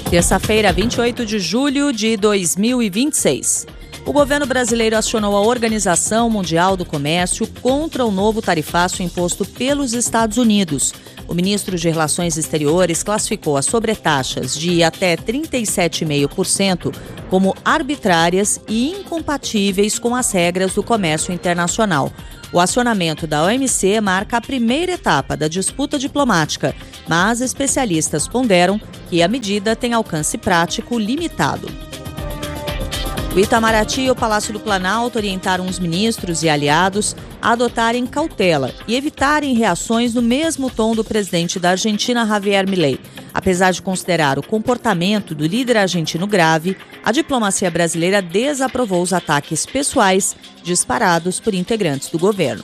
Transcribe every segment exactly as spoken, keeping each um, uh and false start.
Terça-feira, vinte e oito de julho de dois mil e vinte e seis. O governo brasileiro acionou a Organização Mundial do Comércio contra o novo tarifaço imposto pelos Estados Unidos. O ministro de Relações Exteriores classificou as sobretaxas de até trinta e sete vírgula cinco por cento como arbitrárias e incompatíveis com as regras do comércio internacional. O acionamento da O M C marca a primeira etapa da disputa diplomática, mas especialistas ponderam que a medida tem alcance prático limitado. O Itamaraty e o Palácio do Planalto orientaram os ministros e aliados a adotarem cautela e evitarem reações no mesmo tom do presidente da Argentina, Javier Milei. Apesar de considerar o comportamento do líder argentino grave, a diplomacia brasileira desaprovou os ataques pessoais disparados por integrantes do governo.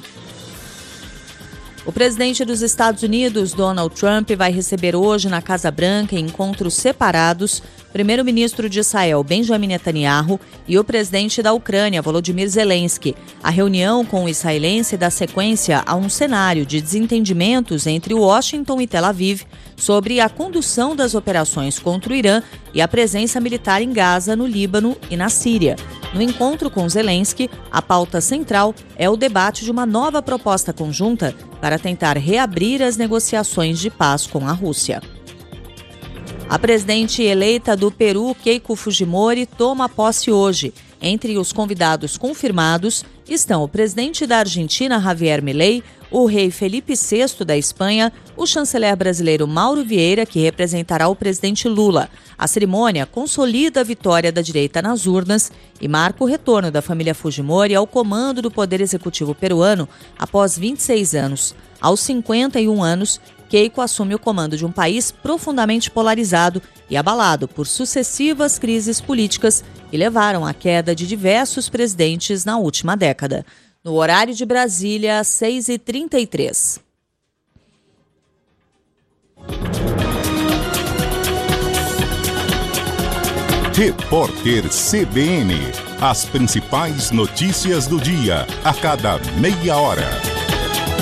O presidente dos Estados Unidos, Donald Trump, vai receber hoje na Casa Branca, em encontros separados, o primeiro-ministro de Israel, Benjamin Netanyahu, e o presidente da Ucrânia, Volodymyr Zelensky. A reunião com o israelense dá sequência a um cenário de desentendimentos entre Washington e Tel Aviv sobre a condução das operações contra o Irã e a presença militar em Gaza, no Líbano e na Síria. No encontro com Zelensky, a pauta central é o debate de uma nova proposta conjunta para tentar reabrir as negociações de paz com a Rússia. A presidente eleita do Peru, Keiko Fujimori, toma posse hoje. Entre os convidados confirmados estão o presidente da Argentina, Javier Milei, o rei Felipe sexto da Espanha, o chanceler brasileiro Mauro Vieira, que representará o presidente Lula. A cerimônia consolida a vitória da direita nas urnas e marca o retorno da família Fujimori ao comando do Poder Executivo peruano após vinte e seis anos. Aos cinquenta e um anos, Keiko assume o comando de um país profundamente polarizado e abalado por sucessivas crises políticas que levaram à queda de diversos presidentes na última década. No horário de Brasília, às seis e trinta e três. Repórter C B N. As principais notícias do dia, a cada meia hora.